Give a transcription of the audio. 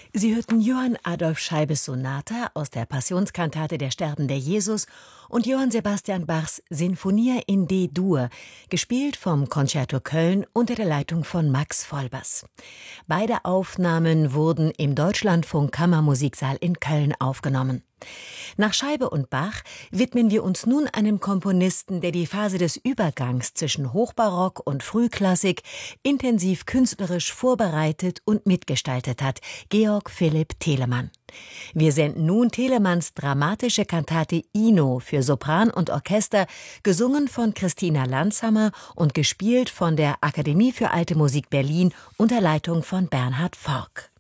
Sie hörten Johann Adolph Scheibes Sonata aus der Passionskantate Der sterbende Jesus und Johann Sebastian Bachs Sinfonia in D-Dur, gespielt vom Concerto Köln unter der Leitung von Max Vollbers. Beide Aufnahmen wurden im Deutschlandfunk Kammermusiksaal in Köln aufgenommen. Nach Scheibe und Bach widmen wir uns nun einem Komponisten, der die Phase des Übergangs zwischen Hochbarock und Frühklassik intensiv künstlerisch vorbereitet und mitgestaltet hat, Georg Philipp Telemann. Wir senden nun Telemanns dramatische Kantate Ino für Sopran und Orchester, gesungen von Christina Landshammer und gespielt von der Akademie für Alte Musik Berlin unter Leitung von Bernhard Forck.